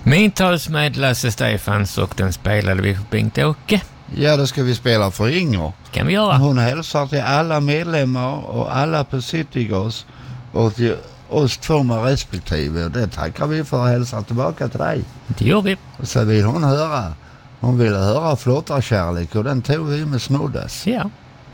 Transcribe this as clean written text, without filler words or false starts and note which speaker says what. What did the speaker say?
Speaker 1: Min talsmed Lasse Stefans och den spelade vi för Bengt-Åke.
Speaker 2: Ja, då ska vi spela för Inger.
Speaker 1: Kan vi göra.
Speaker 2: Hon hälsar till alla medlemmar och alla på Citygas och till oss två med respektive. Och det tackar vi för att hälsa tillbaka till dig.
Speaker 1: Det gör vi.
Speaker 2: Och så vill hon höra. Hon ville höra Flottarkärlek och den tog vi med snoddas.
Speaker 1: Ja.